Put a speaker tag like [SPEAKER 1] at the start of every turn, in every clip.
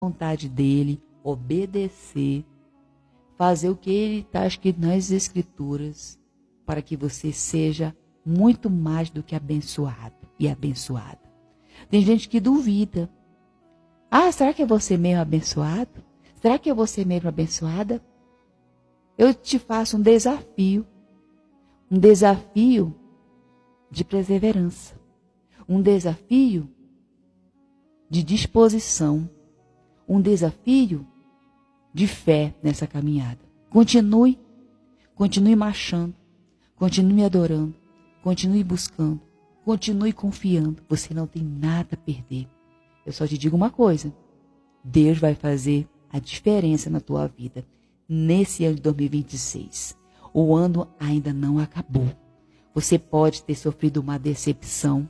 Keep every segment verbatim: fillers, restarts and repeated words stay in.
[SPEAKER 1] vontade dele, obedecer, fazer o que ele está escrito nas Escrituras, para que você seja muito mais do que abençoado e abençoada. Tem gente que duvida. Ah, será que é você mesmo abençoado? Será que é você mesmo abençoada? Eu te faço um desafio. Um desafio de perseverança. Um desafio de disposição. Um desafio de fé nessa caminhada. Continue, continue marchando, continue adorando, continue buscando, continue confiando. Você não tem nada a perder. Eu só te digo uma coisa. Deus vai fazer a diferença na tua vida nesse ano de dois mil e vinte e seis. O ano ainda não acabou. Você pode ter sofrido uma decepção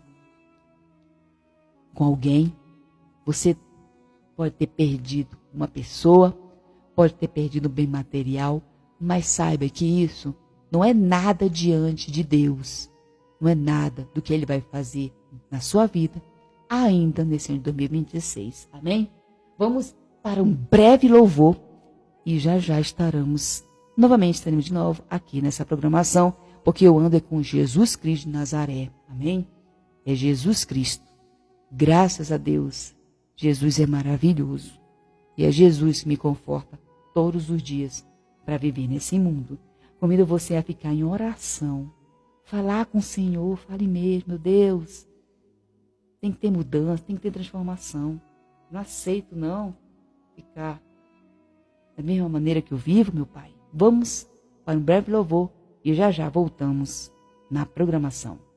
[SPEAKER 1] com alguém. Você pode ter perdido uma pessoa, pode ter perdido um bem material, mas saiba que isso não é nada diante de Deus. Não é nada do que Ele vai fazer na sua vida ainda nesse ano de dois mil e vinte e seis. Amém? Vamos para um breve louvor e já já estaremos, novamente estaremos de novo aqui nessa programação, porque eu ando é com Jesus Cristo de Nazaré. Amém? É Jesus Cristo. Graças a Deus, Jesus é maravilhoso. E é Jesus que me conforta todos os dias para viver nesse mundo. Convido você a ficar em oração, falar com o Senhor, fale mesmo, meu Deus, tem que ter mudança, tem que ter transformação. Não aceito não ficar da mesma maneira que eu vivo, meu Pai. Vamos para um breve louvor e já já voltamos na programação.